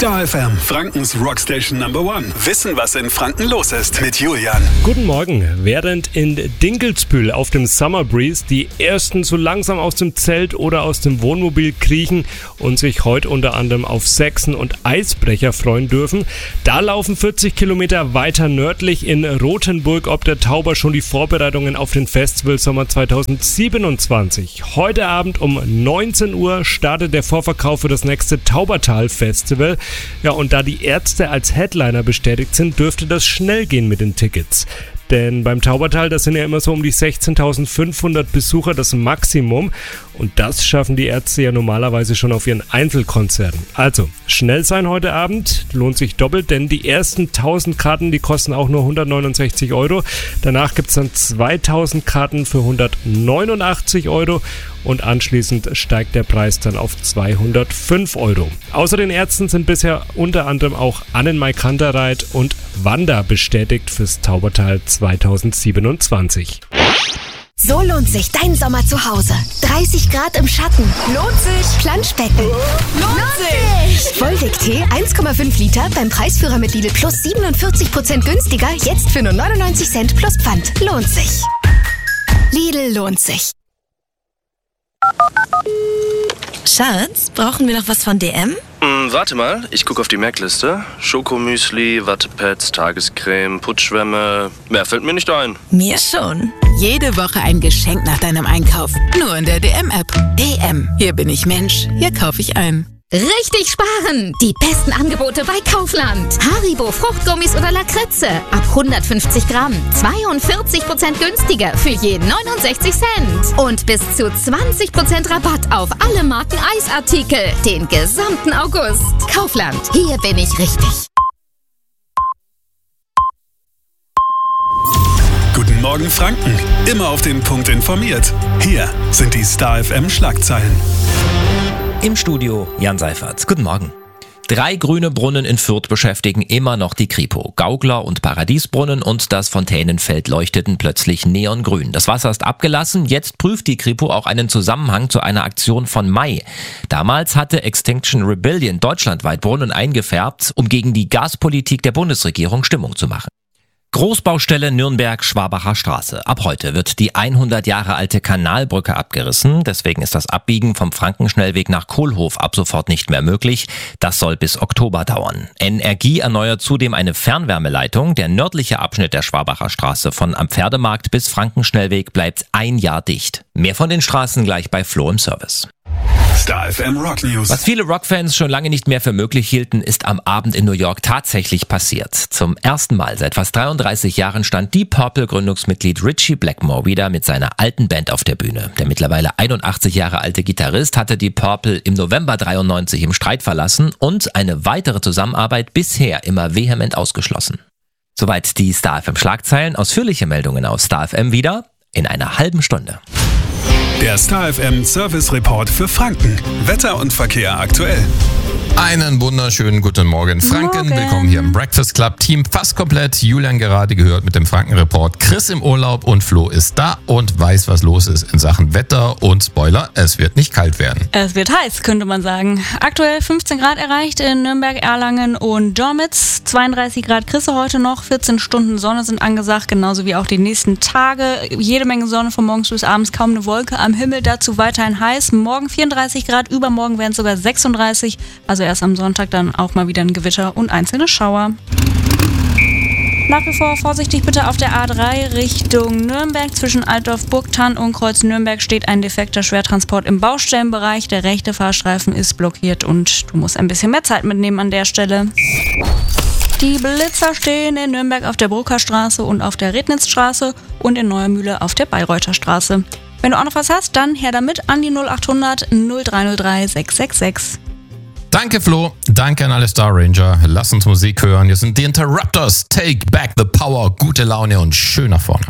Star FM, Frankens Rockstation Number One. Wissen, was in Franken los ist mit Julian. Guten Morgen. Während in Dinkelsbühl auf dem Summer Breeze die Ersten so langsam aus dem Zelt oder aus dem Wohnmobil kriechen und sich heute unter anderem auf Sechsen und Eisbrecher freuen dürfen, da laufen 40 Kilometer weiter nördlich in Rothenburg ob der Tauber schon die Vorbereitungen auf den Festival Sommer 2027. Heute Abend um 19 Uhr startet der Vorverkauf für das nächste Taubertal-Festival. Ja, und da die Ärzte als Headliner bestätigt sind, dürfte das schnell gehen mit den Tickets. Denn beim Taubertal, das sind ja immer so um die 16.500 Besucher das Maximum. Und das schaffen die Ärzte ja normalerweise schon auf ihren Einzelkonzerten. Also, schnell sein heute Abend, lohnt sich doppelt, denn die ersten 1000 Karten, die kosten auch nur 169 Euro. Danach gibt es dann 2000 Karten für 189 Euro. Und anschließend steigt der Preis dann auf 205 Euro. Außer den Ärzten sind bisher unter anderem auch Annenmai Kantereit und Wanda bestätigt fürs Taubertal 2027. So lohnt sich dein Sommer zu Hause. 30 Grad im Schatten. Lohnt sich. Planschbecken. Lohnt sich. Vollwerktee 1,5 Liter beim Preisführer mit Lidl Plus 47% günstiger. Jetzt für nur 99 Cent plus Pfand. Lohnt sich. Lidl lohnt sich. Schatz, brauchen wir noch was von DM? Warte mal, ich gucke auf die Merkliste. Schokomüsli, Wattepads, Tagescreme, Putzschwämme. Mehr fällt mir nicht ein. Mir schon. Jede Woche ein Geschenk nach deinem Einkauf. Nur in der DM-App. DM. Hier bin ich Mensch. Hier kaufe ich ein. Richtig sparen! Die besten Angebote bei Kaufland. Haribo, Fruchtgummis oder Lakritze. Ab 150 Gramm. 42% günstiger für je 69 Cent. Und bis zu 20% Rabatt auf alle Marken Eisartikel. Den gesamten August. Kaufland. Hier bin ich richtig. Guten Morgen Franken. Immer auf den Punkt informiert. Hier sind die Star FM Schlagzeilen. Im Studio Jan Seifert. Guten Morgen. 3 grüne Brunnen in Fürth beschäftigen immer noch die Kripo. Gaukler und Paradiesbrunnen und das Fontänenfeld leuchteten plötzlich neongrün. Das Wasser ist abgelassen. Jetzt prüft die Kripo auch einen Zusammenhang zu einer Aktion von Mai. Damals hatte Extinction Rebellion deutschlandweit Brunnen eingefärbt, um gegen die Gaspolitik der Bundesregierung Stimmung zu machen. Großbaustelle Nürnberg-Schwabacher Straße. Ab heute wird die 100 Jahre alte Kanalbrücke abgerissen. Deswegen ist das Abbiegen vom Frankenschnellweg nach Kohlhof ab sofort nicht mehr möglich. Das soll bis Oktober dauern. Energie erneuert zudem eine Fernwärmeleitung. Der nördliche Abschnitt der Schwabacher Straße von am Pferdemarkt bis Frankenschnellweg bleibt 1 Jahr dicht. Mehr von den Straßen gleich bei Flo im Service. Star FM Rock News. Was viele Rockfans schon lange nicht mehr für möglich hielten, ist am Abend in New York tatsächlich passiert. Zum ersten Mal seit fast 33 Jahren stand Deep Purple Gründungsmitglied Ritchie Blackmore wieder mit seiner alten Band auf der Bühne. Der mittlerweile 81 Jahre alte Gitarrist hatte Deep Purple im November 93 im Streit verlassen und eine weitere Zusammenarbeit bisher immer vehement ausgeschlossen. Soweit die Star FM Schlagzeilen. Ausführliche Meldungen aus Star FM wieder in einer halben Stunde. Der Star FM Service Report für Franken. Wetter und Verkehr aktuell. Einen wunderschönen guten Morgen, Franken. Willkommen hier im Breakfast Club Team. Fast komplett. Julian gerade gehört mit dem Franken-Report. Chris im Urlaub und Flo ist da und weiß, was los ist in Sachen Wetter. Und Spoiler, es wird nicht kalt werden. Es wird heiß, könnte man sagen. Aktuell 15 Grad erreicht in Nürnberg, Erlangen und Dormitz. 32 Grad kriegst du heute noch. 14 Stunden Sonne sind angesagt, genauso wie auch die nächsten Tage. Jede Menge Sonne von morgens bis abends, kaum eine Wolke am Himmel. Dazu weiterhin heiß. Morgen 34 Grad, übermorgen werden es sogar 36. Also erst am Sonntag dann auch mal wieder ein Gewitter und einzelne Schauer. Nach wie vor vorsichtig bitte auf der A3 Richtung Nürnberg. Zwischen Altdorf-Burgthann und Kreuz Nürnberg steht ein defekter Schwertransport im Baustellenbereich. Der rechte Fahrstreifen ist blockiert und du musst ein bisschen mehr Zeit mitnehmen an der Stelle. Die Blitzer stehen in Nürnberg auf der Brucker Straße und auf der Rednitzstraße und in Neuermühle auf der Bayreuther Straße. Wenn du auch noch was hast, dann her damit an die 0800 0303 666. Danke Flo, danke an alle Star Ranger. Lass uns Musik hören. Hier sind die Interrupters. Take back the power, gute Laune und schön nach vorne.